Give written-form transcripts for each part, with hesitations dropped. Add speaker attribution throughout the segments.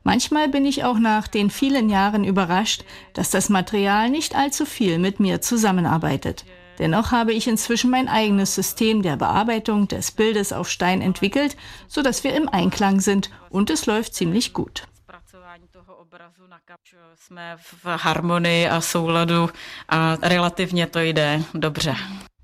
Speaker 1: Manchmal bin ich auch nach den vielen Jahren überrascht, dass das Material nicht allzu viel mit mir zusammenarbeitet. Dennoch habe ich inzwischen mein eigenes System der Bearbeitung des Bildes auf Stein entwickelt, sodass wir im Einklang sind und es läuft ziemlich gut.
Speaker 2: Jsme v harmonii a souladu a relativně to jde dobře.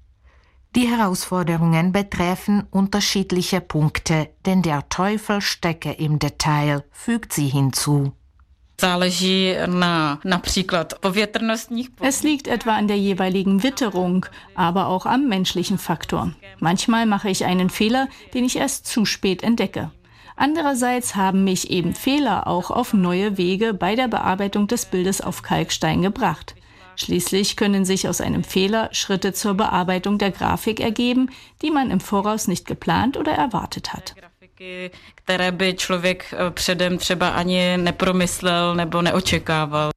Speaker 3: Die Herausforderungen betreffen unterschiedliche Punkte, denn der Teufel stecke im Detail, fügt sie hinzu.
Speaker 2: Záleží na například povětrnostních.
Speaker 1: Es liegt etwa an der jeweiligen Witterung, aber auch am menschlichen Faktor. Manchmal mache ich einen Fehler, den ich erst zu spät entdecke. Andererseits haben mich eben Fehler auch auf neue Wege bei der Bearbeitung des Bildes auf Kalkstein gebracht. Schließlich können sich aus einem Fehler Schritte zur Bearbeitung der Grafik ergeben, die man im Voraus nicht geplant oder erwartet hat.
Speaker 2: Které by člověk předem třeba ani nepromyslel nebo neočekával.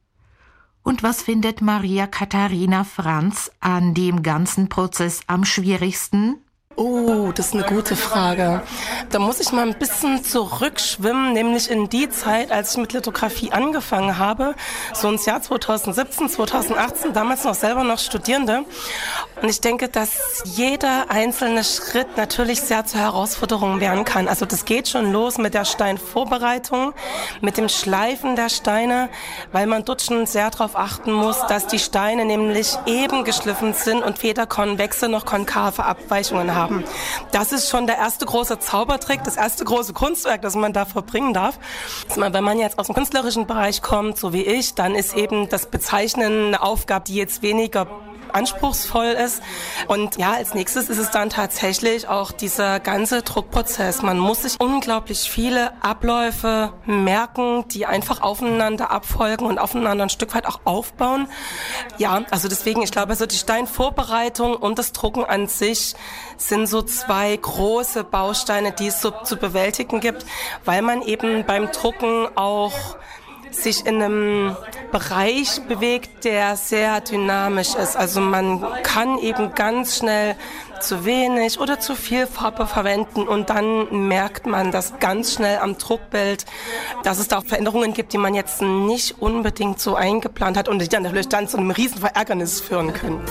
Speaker 3: Und was findet Maria Katharina Franz an dem ganzen Prozess am schwierigsten?
Speaker 4: Oh, das ist eine gute Frage. Da muss ich mal ein bisschen zurückschwimmen, nämlich in die Zeit, als ich mit Lithografie angefangen habe, so ins Jahr 2017, 2018, damals selber noch Studierende. Und ich denke, dass jeder einzelne Schritt natürlich sehr zur Herausforderung werden kann. Also das geht schon los mit der Steinvorbereitung, mit dem Schleifen der Steine, weil man dort schon sehr darauf achten muss, dass die Steine nämlich eben geschliffen sind und weder konvexe noch konkave Abweichungen haben. Das ist schon der erste große Zaubertrick, das erste große Kunstwerk, das man da vollbringen darf. Wenn man jetzt aus dem künstlerischen Bereich kommt, so wie ich, dann ist eben das Bezeichnen eine Aufgabe, die jetzt weniger anspruchsvoll ist. Und ja, als nächstes ist es dann tatsächlich auch dieser ganze Druckprozess. Man muss sich unglaublich viele Abläufe merken, die einfach aufeinander abfolgen und aufeinander ein Stück weit auch aufbauen. Ja, also deswegen, ich glaube, also die Steinvorbereitung und das Drucken an sich sind so zwei große Bausteine, die es so zu bewältigen gibt, weil man eben beim Drucken auch sich in einem Bereich bewegt, der sehr dynamisch ist. Also man kann eben ganz schnell zu wenig oder zu viel Farbe verwenden und dann merkt man das ganz schnell am Druckbild, dass es da auch Veränderungen gibt, die man jetzt nicht unbedingt so eingeplant hat und die dann natürlich zu einem riesen Verärgernis führen können.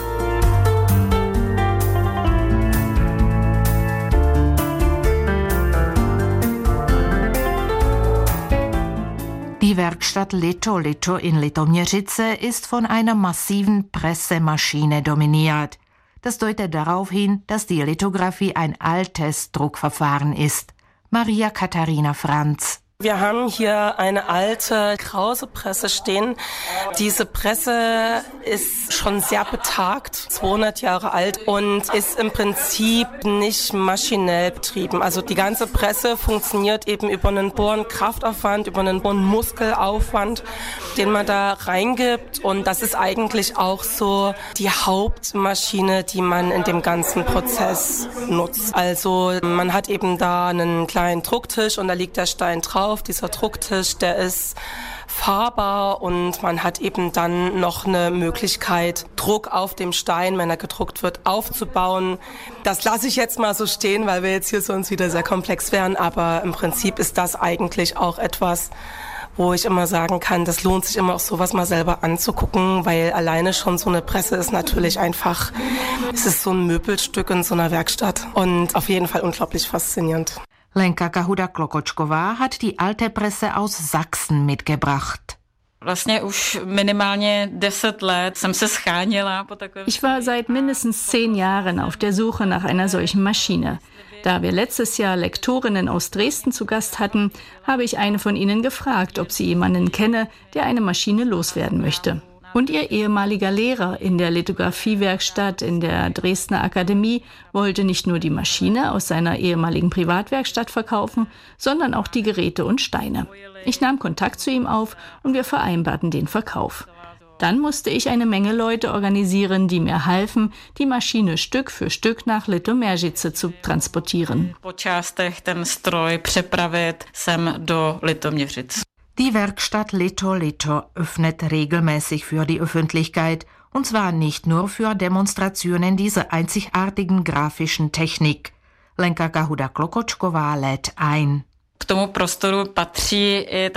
Speaker 3: Die Werkstatt Litho in Litoměřice ist von einer massiven Pressemaschine dominiert. Das deutet darauf hin, dass die Lithografie ein altes Druckverfahren ist. Maria Katharina Franz.
Speaker 4: Wir haben hier eine alte Krause-Presse stehen. Diese Presse ist schon sehr betagt, 200 Jahre alt und ist im Prinzip nicht maschinell betrieben. Also die ganze Presse funktioniert eben über einen hohen Kraftaufwand, über einen hohen Muskelaufwand, den man da reingibt. Und das ist eigentlich auch so die Hauptmaschine, die man in dem ganzen Prozess nutzt. Also man hat eben da einen kleinen Drucktisch und da liegt der Stein drauf. Dieser Drucktisch, der ist fahrbar und man hat eben dann noch eine Möglichkeit, Druck auf dem Stein, wenn er gedruckt wird, aufzubauen. Das lasse ich jetzt mal so stehen, weil wir jetzt hier sonst wieder sehr komplex wären, aber im Prinzip ist das eigentlich auch etwas, wo ich immer sagen kann, das lohnt sich immer auch sowas mal selber anzugucken, weil alleine schon so eine Presse ist natürlich einfach, es ist so ein Möbelstück in so einer Werkstatt und auf jeden Fall unglaublich faszinierend.
Speaker 3: Lenka Kahuda-Klokočková hat die alte Presse aus Sachsen mitgebracht.
Speaker 2: Vlastně už minimálně 10 let jsem se scháněla po takovém.
Speaker 1: Ich war seit mindestens 10 Jahren auf der Suche nach einer solchen Maschine. Da wir letztes Jahr Lektorinnen aus Dresden zu Gast hatten, habe ich eine von ihnen gefragt, ob sie jemanden kenne, der eine Maschine loswerden möchte. Und ihr ehemaliger Lehrer in der Lithografiewerkstatt in der Dresdner Akademie wollte nicht nur die Maschine aus seiner ehemaligen Privatwerkstatt verkaufen, sondern auch die Geräte und Steine. Ich nahm Kontakt zu ihm auf und wir vereinbarten den Verkauf. Dann musste ich eine Menge Leute organisieren, die mir halfen, die Maschine Stück für Stück nach Litoměřice zu transportieren.
Speaker 2: Po částech ten stroj přepravit sem do Litoměřic.
Speaker 3: Die Werkstatt Litho öffnet regelmäßig für die Öffentlichkeit, und zwar nicht nur für Demonstrationen dieser einzigartigen grafischen Technik. Lenka Kahuda-Klokočková lädt ein.
Speaker 2: K tomu prostoru patří i